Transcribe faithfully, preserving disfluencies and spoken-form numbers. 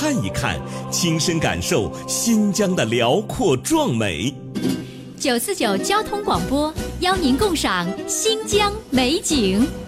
看一看，亲身感受新疆的辽阔壮美。 九四九交通广播邀您共赏新疆美景。